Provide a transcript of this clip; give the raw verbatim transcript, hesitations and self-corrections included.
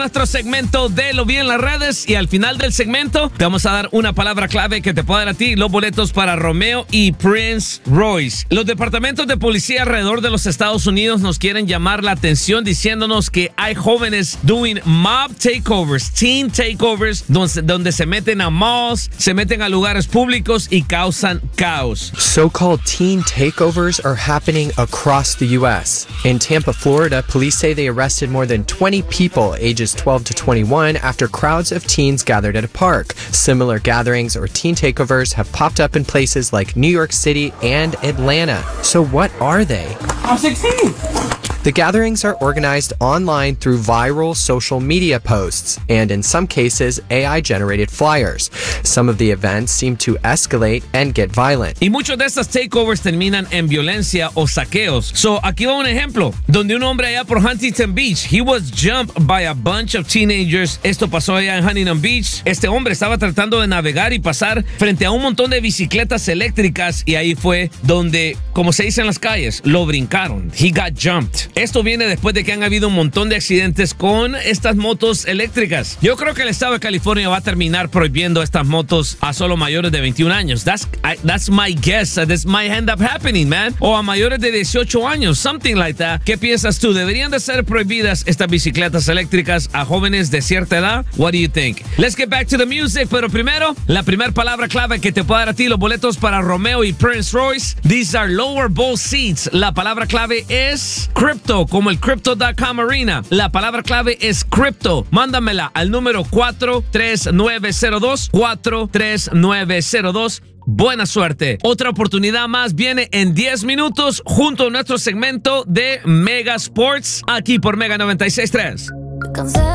Nuestro segmento de Lo Vi en las redes, y al final del segmento te vamos a dar una palabra clave que te puede dar a ti los boletos para Romeo y Prince Royce. Los departamentos de policía alrededor de los Estados Unidos nos quieren llamar la atención diciéndonos que hay jóvenes doing mob takeovers, teen takeovers, donde, donde se meten a malls, se meten a lugares públicos y causan caos. So-called teen takeovers are happening across the U S. In Tampa, Florida, police say they arrested more than twenty people ages twelve to twenty-one after crowds of teens gathered at a park. Similar gatherings or teen takeovers have popped up in places like New York City and Atlanta. So what are they? I'm sixteen. The gatherings are organized online through viral social media posts and, in some cases, A I-generated flyers. Some of the events seem to escalate and get violent. Y muchos de estas takeovers terminan en violencia o saqueos. So, aquí va un ejemplo, donde un hombre allá por Huntington Beach, he was jumped by a bunch of teenagers. Esto pasó allá en Huntington Beach. Este hombre estaba tratando de navegar y pasar frente a un montón de bicicletas eléctricas, y ahí fue donde, como se dice en las calles, lo brincaron. He got jumped. Esto viene después de que han habido un montón de accidentes con estas motos eléctricas. Yo creo que el estado de California va a terminar prohibiendo estas motos a solo mayores de veintiún años. That's, I, that's my guess. This might end up happening, man. O a mayores de dieciocho años, something like that. ¿Qué piensas tú? ¿Deberían de ser prohibidas estas bicicletas eléctricas a jóvenes de cierta edad? What do you think? Let's get back to the music, pero primero, la primera palabra clave que te puede dar a ti los boletos para Romeo y Prince Royce. These are lower bowl seats. La palabra clave es crypto, como el crypto punto com arena. La palabra clave es crypto. Mándamela al número cuatro tres nueve cero dos, cuatro tres nueve cero dos. Buena suerte. Otra oportunidad más viene en diez minutos junto a nuestro segmento de Mega Sports aquí por Mega noventa y seis punto tres.